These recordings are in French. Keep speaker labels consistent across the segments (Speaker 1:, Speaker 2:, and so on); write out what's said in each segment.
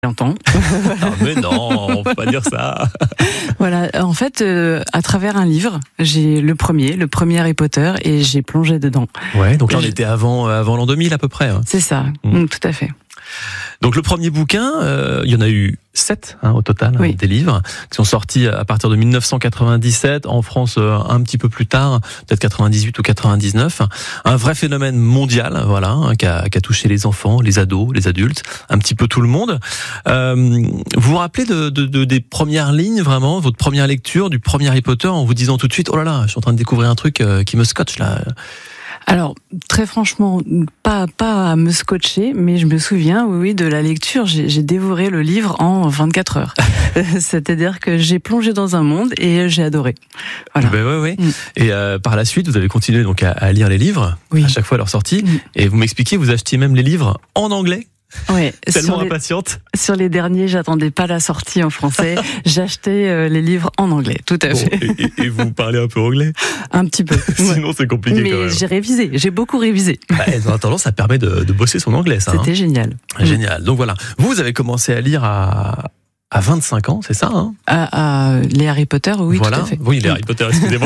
Speaker 1: J'entends.
Speaker 2: Ah, mais non, faut pas dire ça.
Speaker 1: Voilà, en fait, à travers un livre, j'ai le premier Harry Potter, et j'ai plongé dedans.
Speaker 2: Ouais, donc là on était avant l'an 2000 à peu près. Hein.
Speaker 1: C'est ça, tout à fait.
Speaker 2: Donc le premier bouquin, il y en a eu 7 au total,
Speaker 1: Oui.
Speaker 2: des livres qui sont sortis à partir de 1997, en France un petit peu plus tard, peut-être 98 ou 99. Un vrai phénomène mondial, voilà, qui a touché les enfants, les ados, les adultes, un petit peu tout le monde. Vous vous rappelez des premières lignes, vraiment, votre première lecture du premier Harry Potter, en vous disant tout de suite, oh là là, je suis en train de découvrir un truc qui me scotche là.
Speaker 1: Alors, très franchement, pas à me scotcher, mais je me souviens, oui, de la lecture. J'ai dévoré le livre en 24 heures. C'est-à-dire que j'ai plongé dans un monde et j'ai adoré. Voilà.
Speaker 2: Ben ouais. Et par la suite, vous avez continué donc à lire les livres,
Speaker 1: Oui.
Speaker 2: à chaque fois à leur sortie. Et vous m'expliquiez, vous achetiez même les livres en anglais.
Speaker 1: Ouais,
Speaker 2: Tellement impatiente.
Speaker 1: Sur les derniers, j'attendais pas la sortie en français. J'achetais les livres en anglais, tout à fait.
Speaker 2: Et vous parlez un peu anglais.
Speaker 1: Un petit peu.
Speaker 2: Sinon, c'est compliqué quand
Speaker 1: Mais
Speaker 2: même.
Speaker 1: j'ai révisé, j'ai beaucoup révisé.
Speaker 2: En attendant, ça permet de bosser son anglais, ça.
Speaker 1: C'était génial.
Speaker 2: Génial. Donc voilà. Vous avez commencé à lire à 25 ans, c'est ça, hein?
Speaker 1: Les Harry Potter, oui,
Speaker 2: voilà.
Speaker 1: tout à fait.
Speaker 2: Oui, les Harry Potter, excusez-moi.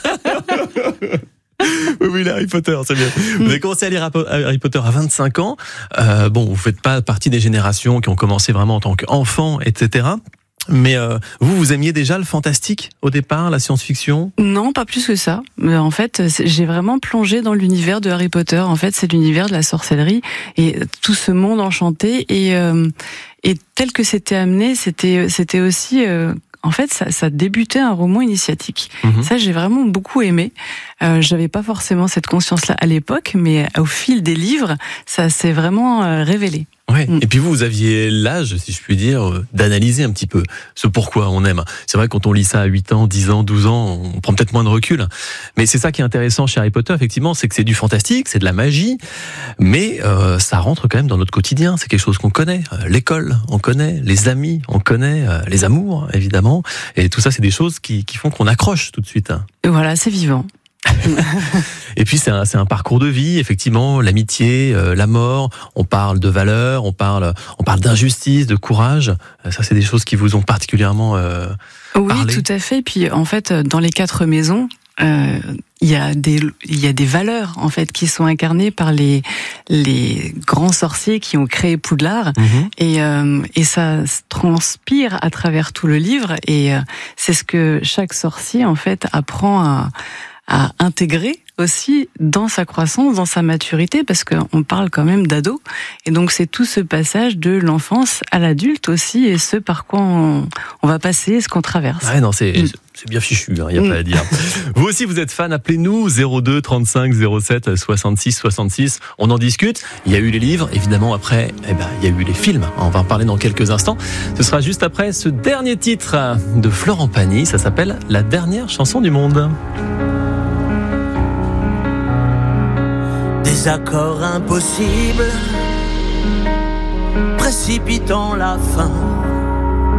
Speaker 2: Oui, les Harry Potter, c'est bien. Vous avez commencé à lire Harry Potter à 25 ans. Vous faites pas partie des générations qui ont commencé vraiment en tant qu'enfants, etc. Mais vous aimiez déjà le fantastique au départ, la science-fiction?
Speaker 1: Non, pas plus que ça. Mais en fait, j'ai vraiment plongé dans l'univers de Harry Potter. En fait, c'est l'univers de la sorcellerie et tout ce monde enchanté. Et tel que c'était amené, c'était aussi... En fait, ça débutait un roman initiatique. Ça, j'ai vraiment beaucoup aimé. J'avais pas forcément cette conscience-là à l'époque, mais au fil des livres, ça s'est vraiment révélé.
Speaker 2: Ouais. Et puis vous aviez l'âge, si je puis dire, d'analyser un petit peu ce pourquoi on aime. C'est vrai, quand on lit ça à 8 ans, 10 ans, 12 ans, on prend peut-être moins de recul. Mais c'est ça qui est intéressant chez Harry Potter, effectivement, c'est que c'est du fantastique, c'est de la magie, mais ça rentre quand même dans notre quotidien. C'est quelque chose qu'on connaît. L'école, on connaît. Les amis, on connaît. Les amours, évidemment. Et tout ça, c'est des choses qui font qu'on accroche tout de suite.
Speaker 1: Et voilà, c'est vivant.
Speaker 2: Et puis c'est un parcours de vie, effectivement, l'amitié, la mort, on parle de valeurs, on parle d'injustice, de courage. Ça, c'est des choses qui vous ont particulièrement
Speaker 1: oui,
Speaker 2: parlé.
Speaker 1: tout à fait. Puis en fait, dans les 4 maisons, il y a des valeurs en fait qui sont incarnées par les grands sorciers qui ont créé Poudlard, et ça se transpire à travers tout le livre, et c'est ce que chaque sorcier en fait apprend à intégrer aussi dans sa croissance, dans sa maturité, parce qu'on parle quand même d'ado, et donc c'est tout ce passage de l'enfance à l'adulte aussi, et ce par quoi on va passer, ce qu'on traverse.
Speaker 2: Ouais, non, c'est bien fichu, il n'y a pas à dire. Vous aussi, vous êtes fan, appelez-nous 02 35 07 66 66. On en discute. Il y a eu les livres, évidemment. Après, il y a eu les films. On va en parler dans quelques instants. Ce sera juste après ce dernier titre de Florent Pagny. Ça s'appelle La dernière chanson du monde.
Speaker 3: Des accords impossibles, précipitant la fin.